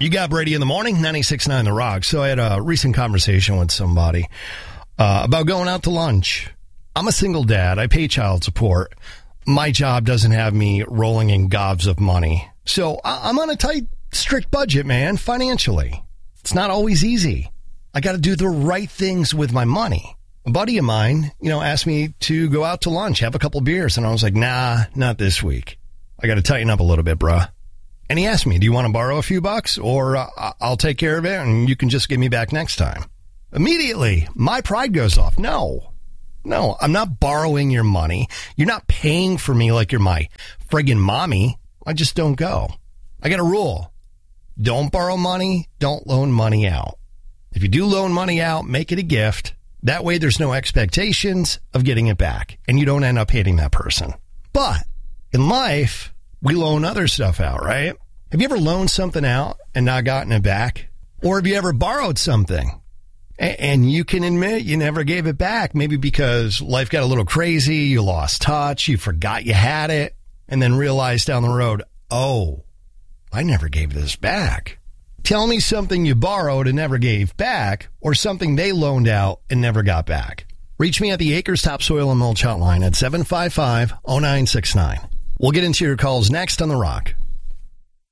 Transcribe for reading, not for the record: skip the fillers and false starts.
You got Brady in the morning, 96.9 The Rock. So I had a recent conversation with somebody about going out to lunch. I'm a single dad. I pay child support. My job doesn't have me rolling in gobs of money. So I'm on a tight, strict budget, man, financially. It's not always easy. I got to do the right things with my money. A buddy of mine, asked me to go out to lunch, have a couple beers. And I was like, nah, not this week. I got to tighten up a little bit, bruh. And he asked me, do you want to borrow a few bucks or I'll take care of it and you can just give me back next time? Immediately, my pride goes off. No, I'm not borrowing your money. You're not paying for me like you're my friggin' mommy. I just don't go. I got a rule. Don't borrow money. Don't loan money out. If you do loan money out, make it a gift. That way there's no expectations of getting it back and you don't end up hating that person. But in life, we loan other stuff out, right? Have you ever loaned something out and not gotten it back? Or have you ever borrowed something and you can admit you never gave it back? Maybe because life got a little crazy, you lost touch, you forgot you had it, and then realized down the road, oh, I never gave this back. Tell me something you borrowed and never gave back, or something they loaned out and never got back. Reach me at the Acres Topsoil and Mulch hotline at 755-0969. We'll get into your calls next on The Rock.